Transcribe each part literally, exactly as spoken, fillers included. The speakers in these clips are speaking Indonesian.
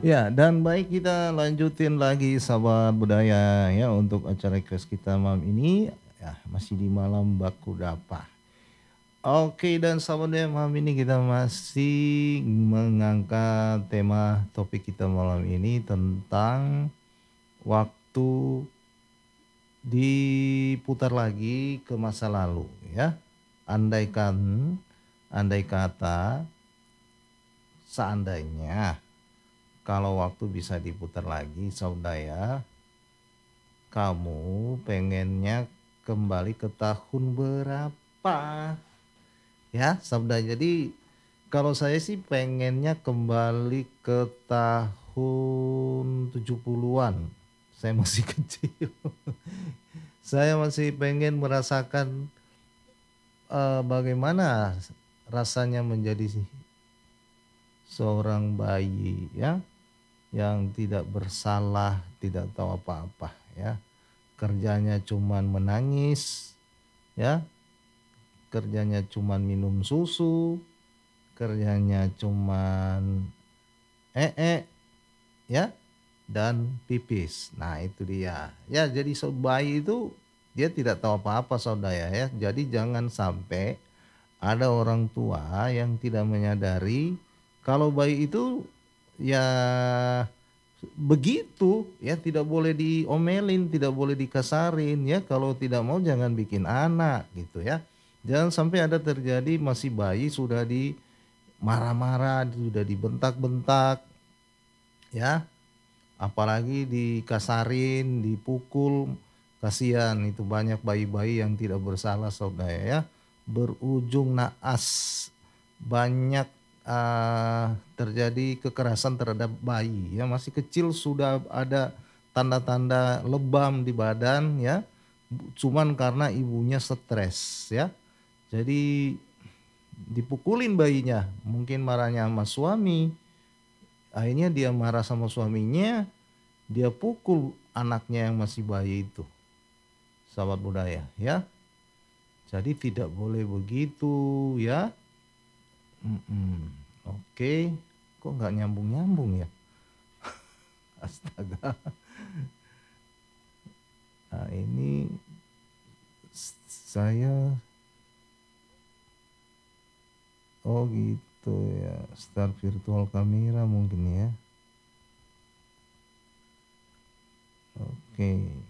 Ya, dan baik kita lanjutin lagi sahabat budaya ya untuk acara kelas kita malam ini ya masih di malam baku dapa. Oke dan sahabat budaya malam ini kita masih mengangkat tema topik kita malam ini tentang waktu diputar lagi ke masa lalu ya. Andaikan andai kata seandainya kalau waktu bisa diputar lagi saudara, kamu pengennya kembali ke tahun berapa? Ya, sabda. Jadi kalau saya sih pengennya kembali ke tahun tujuh puluhan-an. Saya masih kecil. Saya masih pengen merasakan eh, bagaimana rasanya menjadi seorang bayi ya yang tidak bersalah, tidak tahu apa-apa ya. Kerjanya cuman menangis ya, kerjanya cuman minum susu, kerjanya cuman ee ya dan pipis. Nah, itu dia. Ya, jadi so bayi itu dia tidak tahu apa-apa saudara ya. Jadi jangan sampai ada orang tua yang tidak menyadari kalau bayi itu ya begitu ya, tidak boleh diomelin, tidak boleh dikasarin ya, kalau tidak mau jangan bikin anak gitu ya. Jangan sampai ada terjadi masih bayi sudah di marah-marah, sudah dibentak-bentak ya, apalagi dikasarin, dipukul, kasihan itu banyak bayi-bayi yang tidak bersalah saudara ya, berujung naas. Banyak eh, terjadi kekerasan terhadap bayi ya masih kecil sudah ada tanda-tanda lebam di badan ya, cuman karena ibunya stres ya. Jadi dipukulin bayinya, mungkin marahnya sama suami, akhirnya dia marah sama suaminya, dia pukul anaknya yang masih bayi itu, sahabat budaya ya. Jadi tidak boleh begitu ya. Mm-mm. Oke, kok nggak nyambung-nyambung ya? Astaga. Nah ini saya, oh gitu ya, start virtual kamera mungkin ya. Oke,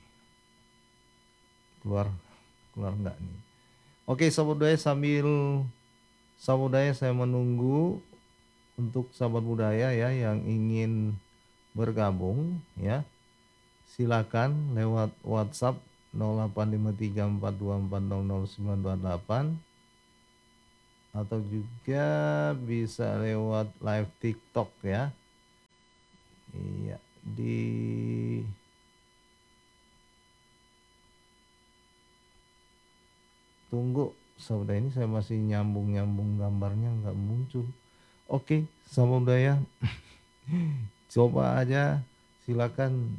keluar keluar nggak nih? Oke, sahabat budaya sambil sahabat budaya saya menunggu untuk sahabat budaya ya yang ingin bergabung ya. Silakan lewat WhatsApp nol delapan lima tiga empat dua empat nol nol sembilan dua delapan atau juga bisa lewat live TikTok ya. Iya, di tunggu saudara, ini saya masih nyambung-nyambung gambarnya nggak muncul. Oke, saudara coba aja silakan.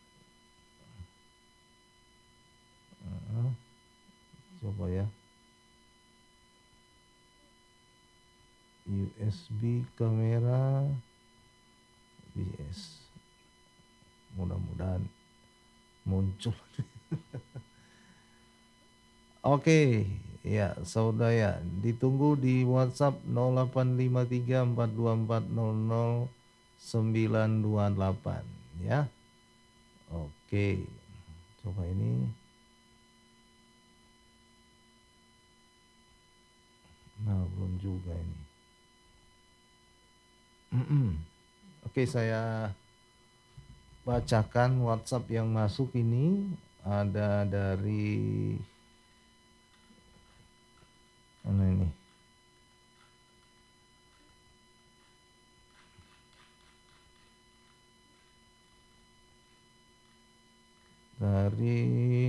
Coba ya, U S B kamera B S, mudah-mudahan muncul. Oke ya saudara ya, ditunggu di WhatsApp nol delapan lima tiga empat dua empat nol nol sembilan dua delapan ya. Oke, coba ini. Nah, belum juga ini. Oke, saya bacakan WhatsApp yang masuk ini. Ada dari mana ini? Dari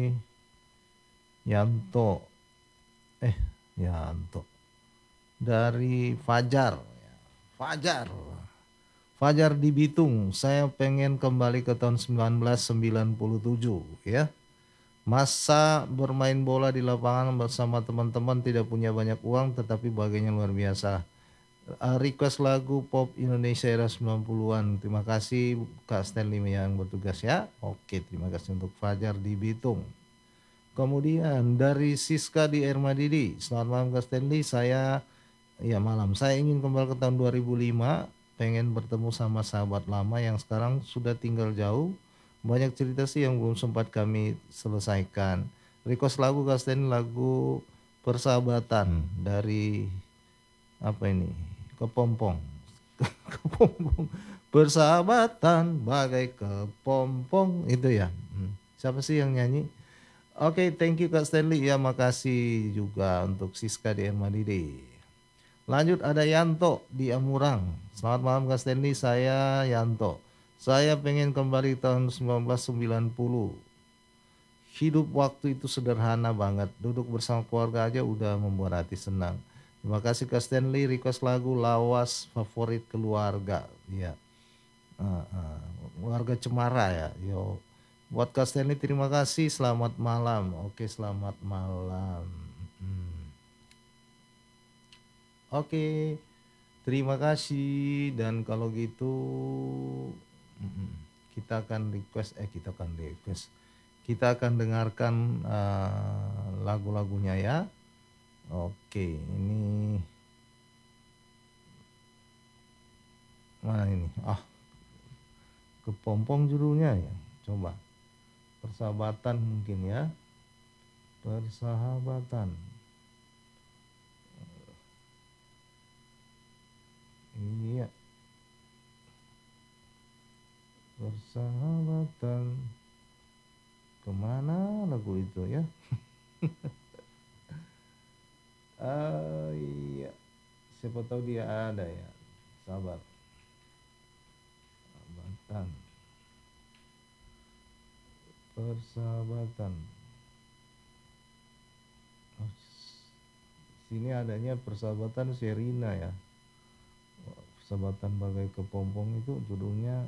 Yanto. Eh, Yanto. Dari Fajar. Fajar. Fajar di Bitung. Saya pengen kembali ke tahun seribu sembilan ratus sembilan puluh tujuh ya. Masa bermain bola di lapangan bersama teman-teman, tidak punya banyak uang tetapi bahagianya luar biasa. Eee, request lagu pop Indonesia era sembilan puluhan. Terima kasih Kak Stanley yang bertugas ya. Oke, terima kasih untuk Fajar di Bitung. Kemudian dari Siska di Ermadidi, "Selamat malam Kak Stanley, saya" ya malam, "saya ingin kembali ke tahun dua ribu lima, pengen bertemu sama sahabat lama yang sekarang sudah tinggal jauh. Banyak cerita sih yang belum sempat kami selesaikan. Request lagu Kak Stanley, lagu Persahabatan dari apa ini, Kepompong. Kepompong, persahabatan bagai kepompong, itu ya? Mmm, siapa sih yang nyanyi? Oke, thank you Kak Stanley, ya makasih juga untuk Siska di Ermadidi. Lanjut ada Yanto di Amurang, "Selamat malam Kak Stanley, saya Yanto. Saya pengen kembali tahun sembilan belas sembilan puluh. Hidup waktu itu sederhana banget, duduk bersama keluarga aja udah membuat hati senang. Terima kasih Kak Stanley, request lagu lawas favorit keluarga." Iya, heeh, Keluarga Cemara ya, yo. Buat Kak Stanley terima kasih, selamat malam. Oke, selamat malam, mhm. Oke, terima kasih dan kalau gitu mhm, kita akan request eh kita akan request, kita akan dengarkan, eee, lagu-lagunya ya. Oke, ini mana ini? Ah, Kepompong judulnya ya? Coba, Persahabatan mungkin ya? Persahabatan. Iya. Persahabatan. Kemana lagu itu ya? Ah, iya. Siapa tahu dia ada ya. Sabar. Persahabatan. Persahabatan. Oh, sini adanya Persahabatan Sherina ya. Persahabatan bagai kepompong itu judulnya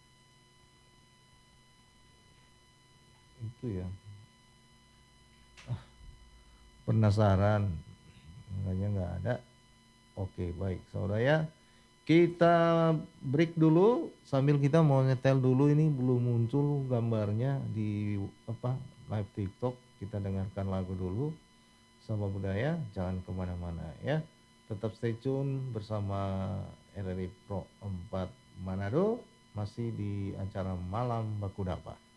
itu ya. Ah, penasaran. Makanya nggak ada. Oke, baik saudara ya. Kita break dulu sambil kita mau nyetel dulu, ini belum muncul gambarnya di apa live TikTok. Kita dengarkan lagu dulu. Sama budaya, jangan kemana-mana ya. Tetap stay tune bersama R R I Pro empat Manado, masih di acara Malam Bakudapa.